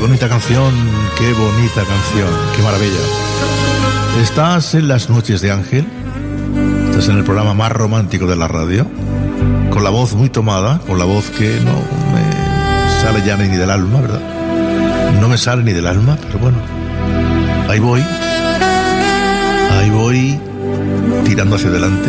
bonita canción, qué bonita canción, qué maravilla. Estás en las noches de Ángel, estás en el programa más romántico de la radio, con la voz muy tomada, con la voz que no me sale ya ni del alma, ¿verdad? No me sale ni del alma, pero bueno, ahí voy tirando hacia adelante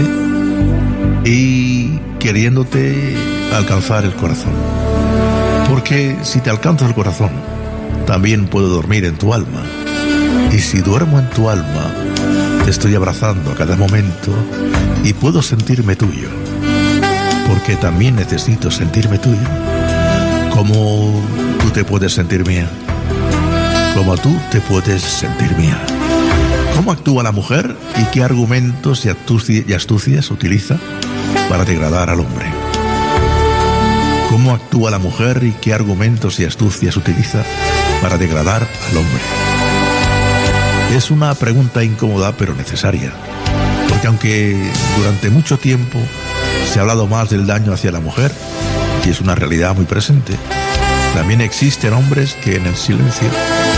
y queriéndote alcanzar el corazón. Porque si te alcanzo el corazón, también puedo dormir en tu alma. Y si duermo en tu alma, te estoy abrazando a cada momento y puedo sentirme tuyo. Porque también necesito sentirme tuyo. Como tú te puedes sentir mía. Como tú te puedes sentir mía. ¿Cómo actúa la mujer y qué argumentos y astucias utiliza para degradar al hombre? ¿Cómo actúa la mujer y qué argumentos y astucias utiliza para degradar al hombre? Es una pregunta incómoda pero necesaria, porque aunque durante mucho tiempo se ha hablado más del daño hacia la mujer, y es una realidad muy presente, también existen hombres que en el silencio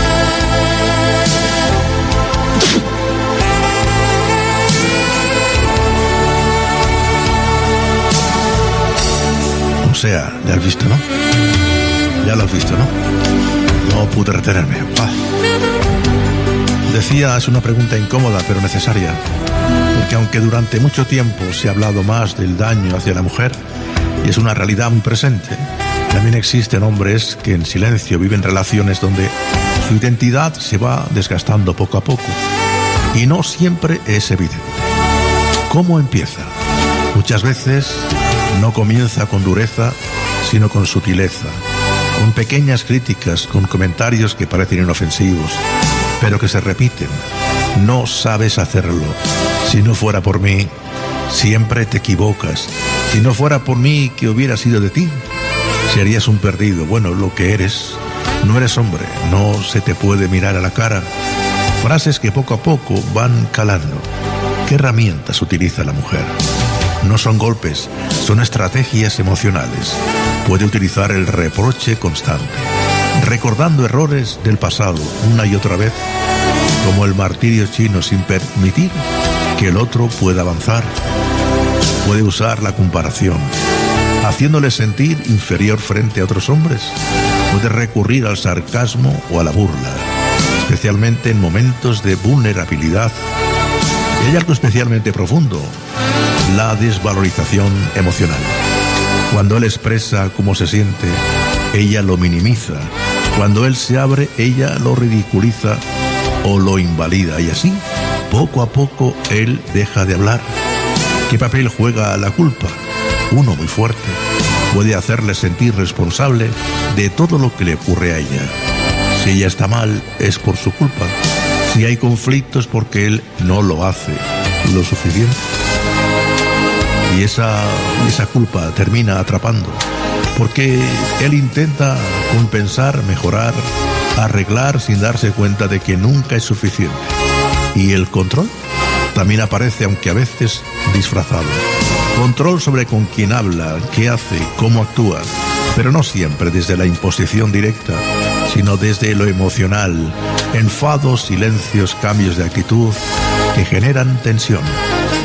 o sea, ya has visto, ¿no? Ya lo has visto, ¿no? No pude retenerme. Decía, es una pregunta incómoda pero necesaria, porque aunque durante mucho tiempo se ha hablado más del daño hacia la mujer, y es una realidad muy presente, también existen hombres que en silencio viven relaciones donde su identidad se va desgastando poco a poco, y no siempre es evidente. ¿Cómo empieza? Muchas veces no comienza con dureza, sino con sutileza, con pequeñas críticas, con comentarios que parecen inofensivos, pero que se repiten. No sabes hacerlo. Si no fuera por mí, siempre te equivocas. Si no fuera por mí, ¿qué hubiera sido de ti? Serías un perdido. Bueno, lo que eres. No eres hombre, no se te puede mirar a la cara. Frases que poco a poco van calando. ¿Qué herramientas utiliza la mujer? No son golpes, son estrategias emocionales. Puede utilizar el reproche constante, recordando errores del pasado una y otra vez, como el martirio chino sin permitir que el otro pueda avanzar. Puede usar la comparación, haciéndole sentir inferior frente a otros hombres. Puede recurrir al sarcasmo o a la burla, especialmente en momentos de vulnerabilidad. Y hay algo especialmente profundo: la desvalorización emocional. Cuando él expresa cómo se siente, ella lo minimiza. Cuando él se abre, ella lo ridiculiza o lo invalida. Y así, poco a poco, él deja de hablar. ¿Qué papel juega la culpa? Uno muy fuerte. Puede hacerle sentir responsable de todo lo que le ocurre a ella. Si ella está mal, es por su culpa. Si hay conflictos, porque él no lo hace lo suficiente. Y esa culpa termina atrapando, porque él intenta compensar, mejorar, arreglar sin darse cuenta de que nunca es suficiente. Y el control también aparece, aunque a veces disfrazado. Control sobre con quién habla, qué hace, cómo actúa, pero no siempre desde la imposición directa, sino desde lo emocional, enfados, silencios, cambios de actitud que generan tensión.